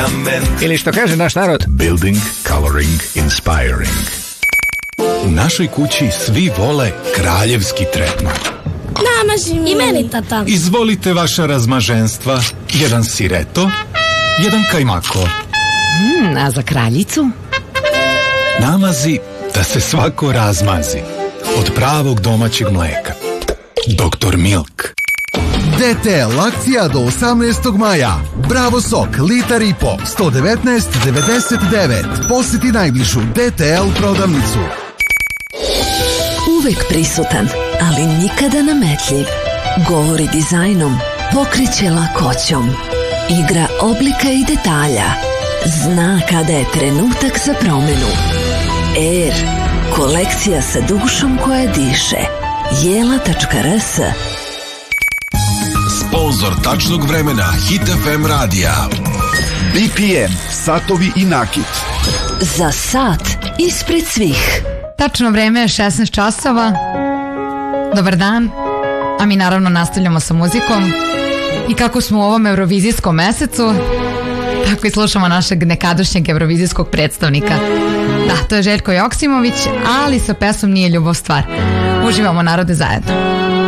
Ili što kaže naš narod, Building, coloring, inspiring. U našoj kući svi vole kraljevski tretman. Namaži mi. I meni, tata. Izvolite vaša razmaženstva. Jedan sireto, jedan kajmako. A za kraljicu? Namazi da se svako razmazi. Od pravog domaćeg mleka. Dr. Milk. DTL akcija do 18. maja. Bravo sok, litar i po, 119,99. Posjeti najbližu DTL prodavnicu. Uvek prisutan, ali nikada nametljiv. Govori dizajnom, pokreće lakoćom. Igra oblika i detalja. Zna kada je trenutak za promenu. Air, kolekcija sa dušom koja diše. Jela.rs. Sponzor tačnog vremena Hit FM radija. BPM, satovi i nakit. Za sat ispred svih. Tačno vreme je 16 časova. Dobar dan. A mi naravno nastavljamo sa muzikom. I kako smo u ovom eurovizijskom mesecu, tako i slušamo našeg nekadašnjeg eurovizijskog predstavnika. Da, to je Željko Joksimović, ali sa pesmom Nije ljubav stvar. Uživamo, narode, zajedno.